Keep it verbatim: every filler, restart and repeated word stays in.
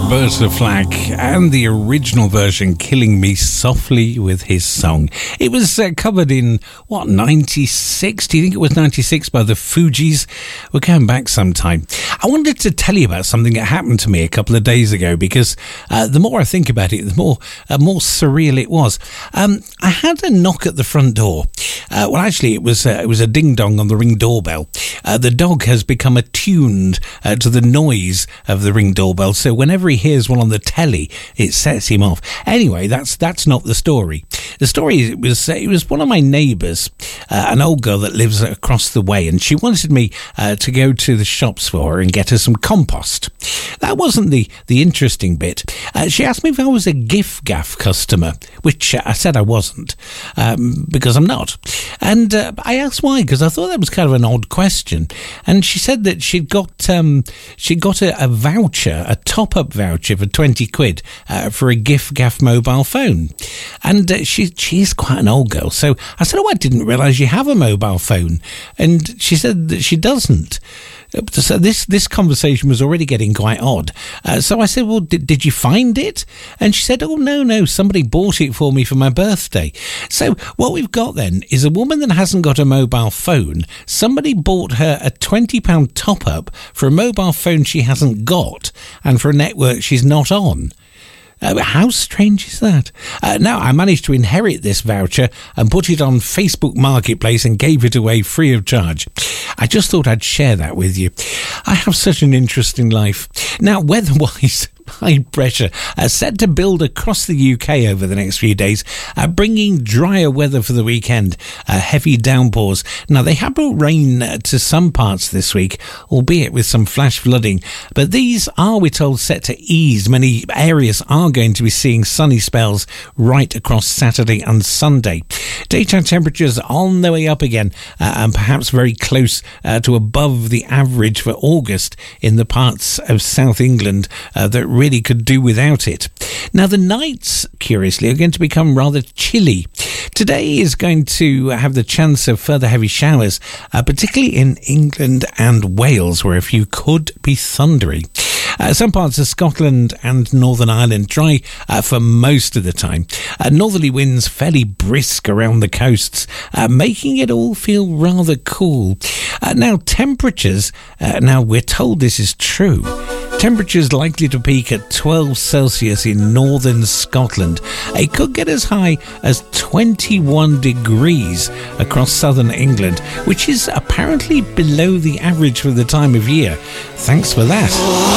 Roberta Flack and the original version Killing Me Softly with his song. It was uh, covered in, what, ninety-six? Do you think it was ninety-six by the Fugees? We're going back some time. I wanted to tell you about something that happened to me a couple of days ago because uh, the more I think about it, the more uh, more surreal it was. Um, I had a knock at the front door. Uh, well, actually, it was, uh, it was a ding-dong on the Ring doorbell. Uh, the dog has become attuned uh, to the noise of the Ring doorbell, so whenever he hears one on the telly, it sets him off. Anyway, that's that's not the story. The story is it was uh, it was one of my neighbours, uh, an old girl that lives across the way, and she wanted me uh, to go to the shops for her and get her some compost. That wasn't the the interesting bit. Uh, she asked me if I was a Gift Gaff customer, which uh, I said I wasn't, um, because I'm not. And uh, I asked why, because I thought that was kind of an odd question. And she said that she'd got um, she'd got a, a voucher, a top-up voucher for twenty quid uh, for a Gift Gaff mobile phone. And uh, she she is quite an old girl. So I said, oh, I didn't realise you have a mobile phone. And she said that she doesn't. So this this conversation was already getting quite odd. Uh, so I said, well, did, did you find it? And she said, oh, no, no, somebody bought it for me for my birthday. So what we've got then is a woman that hasn't got a mobile phone. Somebody bought her a twenty pound top-up for a mobile phone she hasn't got and for a network she's not on. Uh, how strange is that? Uh, now, I managed to inherit this voucher and put it on Facebook Marketplace and gave it away free of charge. I just thought I'd share that with you. I have such an interesting life. Now, weather-wise, high pressure uh, set to build across the U K over the next few days, uh, bringing drier weather for the weekend, uh, heavy downpours. Now, they have brought rain uh, to some parts this week, albeit with some flash flooding, but these are, we're told, set to ease. Many areas are going to be seeing sunny spells right across Saturday and Sunday. Daytime temperatures on their way up again, uh, and perhaps very close uh, to above the average for August in the parts of South England uh, that really could do without it. Now, the nights, curiously, are going to become rather chilly. Today is going to have the chance of further heavy showers, uh, particularly in England and Wales, where a few could be thundery. Uh, some parts of Scotland and Northern Ireland dry uh, for most of the time. Uh, northerly winds fairly brisk around the coasts, uh, making it all feel rather cool. Uh, now, temperatures, uh, now we're told this is true. Temperatures likely to peak at twelve Celsius in northern Scotland. It could get as high as twenty-one degrees across southern England, which is apparently below the average for the time of year. Thanks for that.